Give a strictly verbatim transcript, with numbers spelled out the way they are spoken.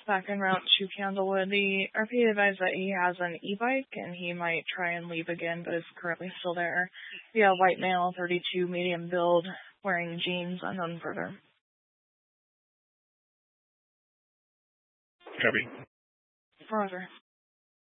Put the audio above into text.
back en route to Candlewood. The R P advised that he has an e-bike and he might try and leave again, but is currently still there. Yeah, white male, thirty-two, medium build, wearing jeans, unknown further. Copy. Roger.